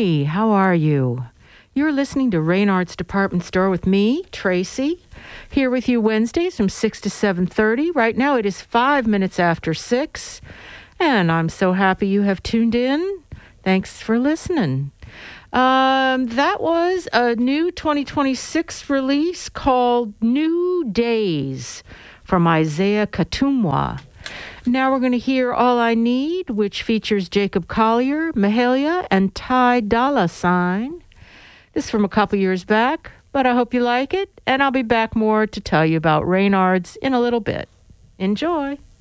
Hey, how are you? You're listening to Raynard's Department Store with me, Tracy, here with you Wednesdays from 6 to 7:30. Right now it is 5 minutes after 6, and I'm so happy you have tuned in. Thanks for listening. That was a new 2026 release called New Days from Isaiah Katumwa. Now we're going to hear All I Need, which features Jacob Collier, Mahalia, and Ty Dolla $ign. This is from a couple years back, but I hope you like it, and I'll be back more to tell you about Raynard's in a little bit. Enjoy.